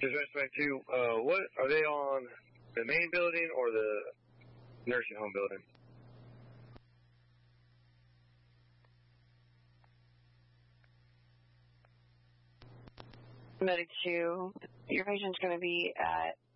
Just respect to, what, are they on the main building or the nursing home building? Medic 2, your patient's going to be at